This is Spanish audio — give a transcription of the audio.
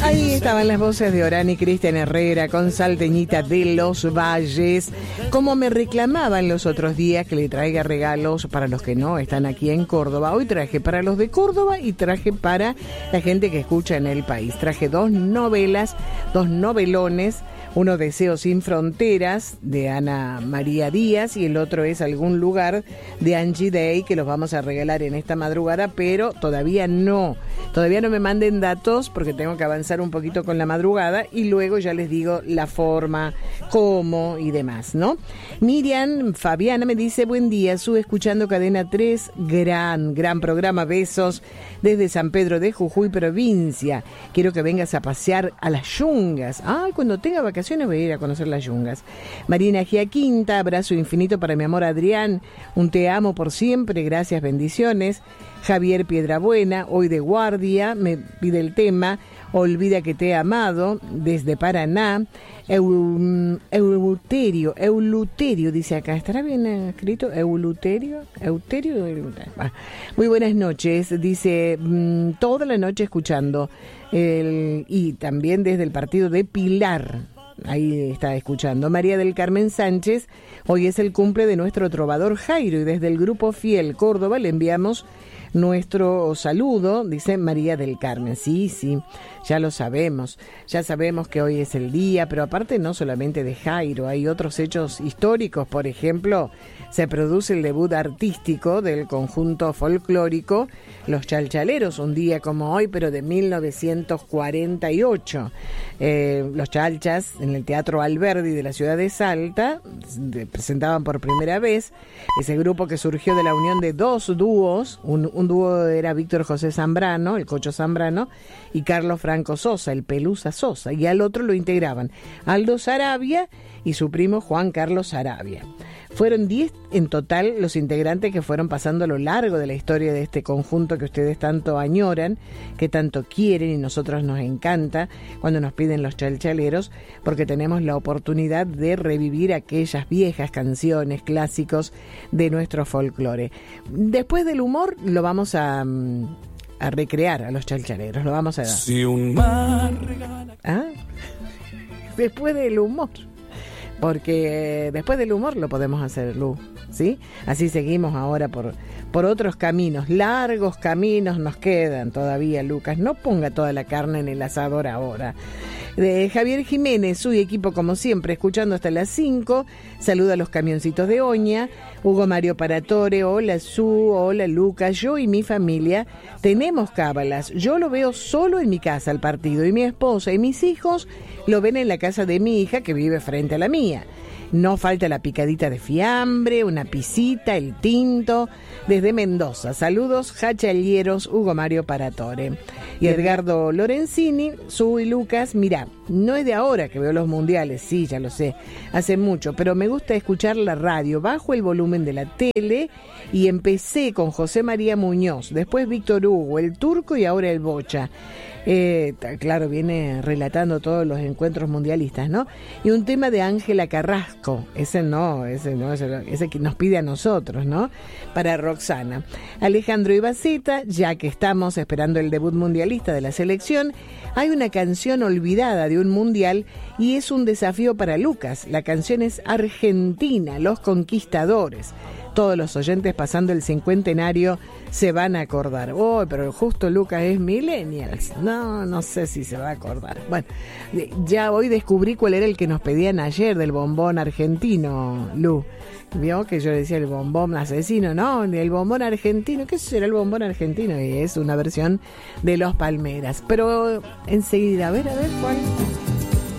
Ahí estaban las voces de Orán y Cristian Herrera con Salteñita de los Valles. Como me reclamaban los otros días que le traiga regalos para los que no están aquí en Córdoba. Hoy traje para los de Córdoba y traje para la gente que escucha en el país. Traje 2 novelas, 2 novelones. Uno, Deseo sin fronteras, de Ana María Díaz, y el otro es Algún lugar, de Angie Day, que los vamos a regalar en esta madrugada, pero todavía no me manden datos porque tengo que avanzar un poquito con la madrugada y luego ya les digo la forma, cómo y demás, ¿no? Miriam Fabiana me dice, buen día, sube escuchando Cadena 3, gran programa, besos desde San Pedro de Jujuy, provincia. Quiero que vengas a pasear a las Yungas. Cuando tenga vacaciones voy a ir a conocer las Yungas. Marina Giaquinta, abrazo infinito para mi amor Adrián, un te amo por siempre, gracias, bendiciones. Javier Piedrabuena, hoy de guardia, me pide el tema Olvida que te he amado, desde Paraná. Euterio, dice acá, ¿estará bien escrito? Euterio. Muy buenas noches, dice, toda la noche escuchando, y también desde el partido de Pilar. Ahí está escuchando. María del Carmen Sánchez, hoy es el cumple de nuestro trovador Jairo y desde el Grupo Fiel Córdoba le enviamos nuestro saludo, dice María del Carmen. Sí, ya lo sabemos, ya sabemos que hoy es el día, pero aparte no solamente de Jairo, hay otros hechos históricos. Por ejemplo, se produce el debut artístico del conjunto folclórico Los Chalchaleros, un día como hoy, pero de 1948. Los Chalchas, en el Teatro Alberdi de la ciudad de Salta, presentaban por primera vez ese grupo que surgió de la unión de 2 dúos. Un dúo era Víctor José Zambrano, el Cocho Zambrano, y Carlos Franco Sosa, el Pelusa Sosa, y al otro lo integraban Aldo Sarabia y su primo Juan Carlos Sarabia. Fueron 10 en total los integrantes que fueron pasando a lo largo de la historia de este conjunto que ustedes tanto añoran, que tanto quieren, y nosotros nos encanta cuando nos piden los chalchaleros, porque tenemos la oportunidad de revivir aquellas viejas canciones, clásicos de nuestro folclore. Después del humor lo vamos a recrear a los chalchaleros, lo vamos a dar. Si un mar regala... Después del humor. Porque después del humor lo podemos hacer, Lu, ¿sí? Así seguimos ahora por otros caminos, largos caminos nos quedan todavía, Lucas. No ponga toda la carne en el asador ahora. De Javier Jiménez, su equipo como siempre, escuchando hasta las 5. Saluda a los camioncitos de Oña. Hugo Mario Paratore, hola Su, hola Lucas. Yo y mi familia tenemos cábalas. Yo lo veo solo en mi casa al partido y mi esposa y mis hijos lo ven en la casa de mi hija que vive frente a la mía. No falta la picadita de fiambre, una pisita, el tinto. Desde Mendoza, saludos hachalieros, Hugo Mario Paratore. Y Edgardo Lorenzini, Su y Lucas, mirá, no es de ahora que veo los mundiales, sí, ya lo sé, hace mucho, pero me gusta escuchar la radio, bajo el volumen de la tele y empecé con José María Muñoz, después Víctor Hugo, el Turco y ahora el Bocha. Claro, viene relatando todos los encuentros mundialistas, ¿no? Y un tema de Ángela Carrasco, ese que nos pide a nosotros, ¿no? Para Roxana. Alejandro Ibaceta, ya que estamos esperando el debut mundialista de la selección, hay una canción olvidada de un mundial y es un desafío para Lucas. La canción es Argentina, Los Conquistadores. Todos los oyentes pasando el 50enario se van a acordar. Pero justo Lucas es millennials. No sé si se va a acordar. Bueno, ya hoy descubrí cuál era el que nos pedían ayer del bombón argentino, Lu. Vio que yo decía el bombón asesino, no, el bombón argentino. ¿Qué será el bombón argentino? Y es una versión de Los Palmeras. Pero enseguida, a ver cuál.